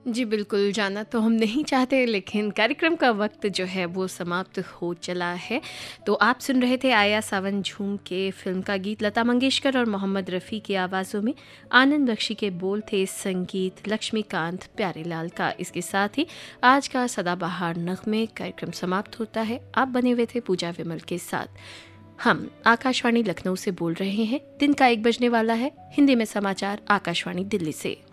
जी बिल्कुल, जाना तो हम नहीं चाहते लेकिन कार्यक्रम का वक्त जो है वो समाप्त हो चला है। तो आप सुन रहे थे आया सावन झूम के फिल्म का गीत, लता मंगेशकर और मोहम्मद रफ़ी की आवाज़ों में। आनंद बख्शी के बोल थे, संगीत लक्ष्मीकांत प्यारेलाल का। इसके साथ ही आज का सदाबहार नग़्मे कार्यक्रम समाप्त होता है। आप बने हुए थे पूजा विमल के साथ। हम आकाशवाणी लखनऊ से बोल रहे हैं। दिन का 1 बजने वाला है। हिंदी में समाचार आकाशवाणी दिल्ली से।